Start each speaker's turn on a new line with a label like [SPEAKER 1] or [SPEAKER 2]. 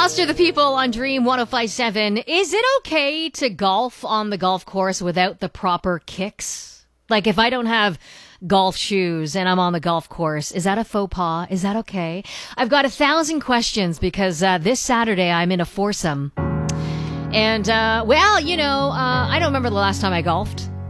[SPEAKER 1] Foster the people on Dream 105.7. Is it okay to golf on the golf course without the proper kicks? Like if I don't have golf shoes and I'm on the golf course, is that a faux pas? Is that okay? I've got 1,000 questions because this Saturday I'm in a foursome. And, I don't remember the last time I golfed.